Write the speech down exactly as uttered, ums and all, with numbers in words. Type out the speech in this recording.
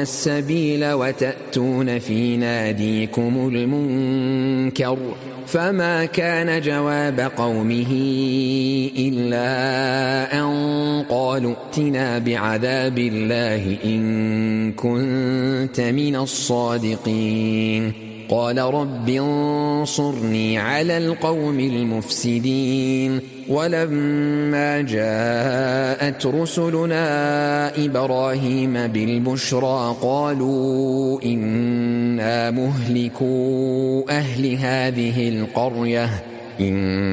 السبيل وتأتون في ناديكم المنكر فما كان جواب قومه إلا أن قالوا ائتنا بعذاب الله إن كنت من الصادقين قال رب انصرني على القوم المفسدين ولما جاءت رسلنا إبراهيم بالبشرى قالوا إنا مهلكو أهل هذه القرية إن